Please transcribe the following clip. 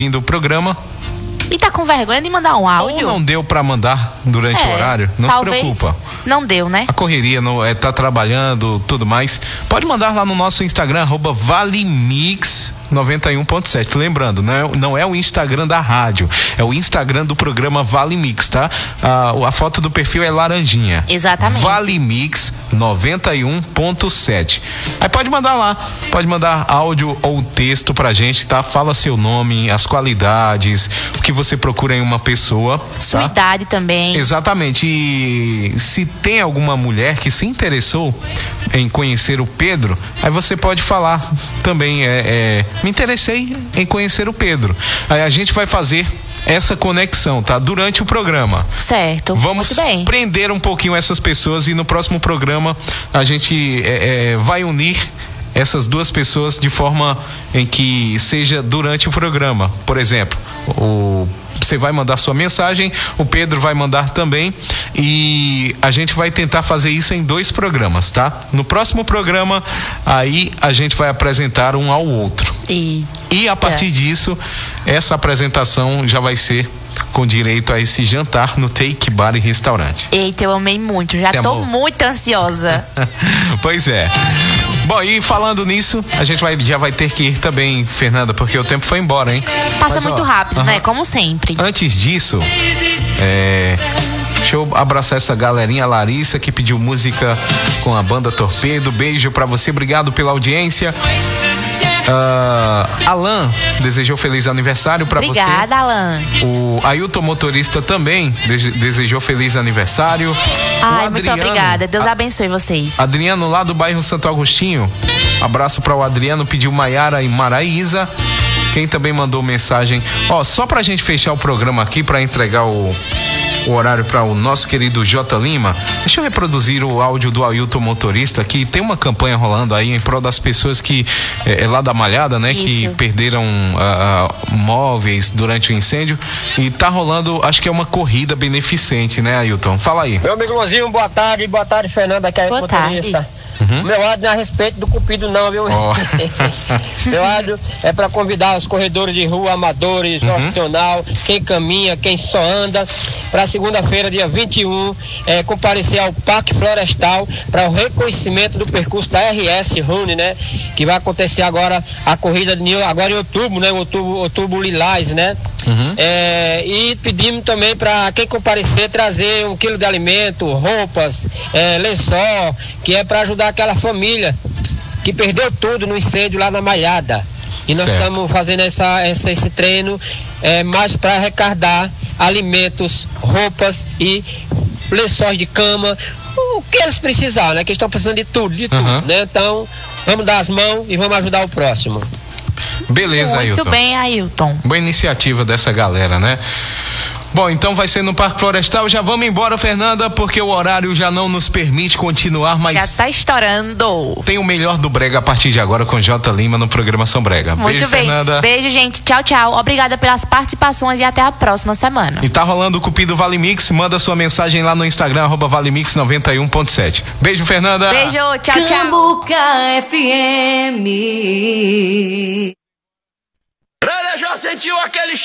do programa e tá com vergonha de mandar um áudio. Ou não deu pra mandar durante o horário, não se preocupa. Não deu, né? A correria tá trabalhando, tudo mais. Pode mandar lá no nosso Instagram, @ValeMix91.7. Lembrando, não é o Instagram da rádio, é o Instagram do programa Vale Mix, tá? A foto do perfil é laranjinha. Exatamente. Vale Mix 91.7. Aí pode mandar lá, pode mandar áudio ou texto pra gente, tá? Fala seu nome, as qualidades, o que você procura em uma pessoa. Sua idade também. Exatamente. E se tem alguma mulher que se interessou em conhecer o Pedro, aí você pode falar também, me interessei em conhecer o Pedro. Aí a gente vai fazer essa conexão, tá? Durante o programa. Certo. Vamos prender um pouquinho essas pessoas e no próximo programa a gente vai unir essas duas pessoas de forma em que seja durante o programa. Por exemplo, você vai mandar sua mensagem, o Pedro vai mandar também e a gente vai tentar fazer isso em 2 programas, tá? No próximo programa, aí a gente vai apresentar um ao outro. E a partir disso, essa apresentação já vai ser com direito a esse jantar no Take Bar e Restaurante. Eita, eu amei muito, já tô muito ansiosa. Pois é. Bom, e falando nisso, a gente já vai ter que ir também, Fernanda, porque o tempo foi embora, hein? Passa muito rápido, né? Como sempre. Antes disso, deixa eu abraçar essa galerinha. Larissa, que pediu música com a banda Torpedo. Beijo pra você, obrigado pela audiência. Alan desejou feliz aniversário pra você. Obrigada, Alan. O Ailton Motorista também desejou feliz aniversário. Ai, muito obrigada. Deus abençoe vocês. Adriano, lá do bairro Santo Agostinho. Abraço para o Adriano, pediu Maiara e Maraísa. Quem também mandou mensagem. Só pra gente fechar o programa aqui, pra entregar o horário para o nosso querido J. Lima, deixa eu reproduzir o áudio do Ailton Motorista, que tem uma campanha rolando aí em prol das pessoas que lá da Malhada, né? Isso. Que perderam móveis durante o incêndio, e tá rolando, acho que é uma corrida beneficente, né, Ailton? Fala aí. Meu amigo Luzinho, boa tarde, Fernanda, aqui é o motorista. Meu áudio não é a respeito do Cupido não, viu? Meu áudio é para convidar os corredores de rua, amadores, profissional, quem caminha, quem só anda, para segunda-feira, dia 21, comparecer ao Parque Florestal para o reconhecimento do percurso da RS Rune, né? Que vai acontecer agora a corrida agora em outubro, né? Outubro Lilás, né? E pedimos também para quem comparecer trazer 1 quilo de alimento, roupas, lençol, que é para ajudar aquela família que perdeu tudo no incêndio lá na Malhada. E nós estamos fazendo esse treino mais para arrecadar alimentos, roupas e lençóis de cama, o que eles precisaram, né? Que estão precisando de tudo, né? Então, vamos dar as mãos e vamos ajudar o próximo. Beleza, Ailton. Muito bem, Ailton. Boa iniciativa dessa galera, né? Bom, então vai ser no Parque Florestal. Já vamos embora, Fernanda, porque o horário já não nos permite continuar, mas já tá estourando. Tem o melhor do Brega a partir de agora com J. Lima no programa São Brega. Muito beijo, bem. Fernanda. Beijo, gente. Tchau, tchau. Obrigada pelas participações e até a próxima semana. E tá rolando o Cupido Vale Mix. Manda sua mensagem lá no Instagram, @ValeMix91.7. Beijo, Fernanda. Beijo, tchau, tchau. Cambuca FM. Já sentiu aquele